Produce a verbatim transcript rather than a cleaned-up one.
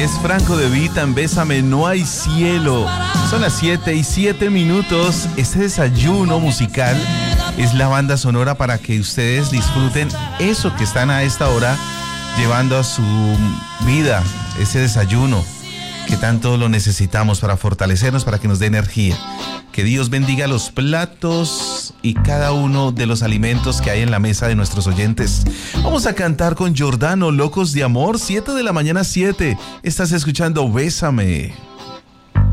Es Franco De Vita en Bésame No Hay Cielo. Son las siete y siete minutos. Este desayuno musical es la banda sonora para que ustedes disfruten eso que están a esta hora llevando a su vida, ese desayuno que tanto lo necesitamos para fortalecernos, para que nos dé energía. Que Dios bendiga los platos y cada uno de los alimentos que hay en la mesa de nuestros oyentes. Vamos a cantar con Giordano, Locos de Amor, siete de la mañana, siete. Estás escuchando Bésame.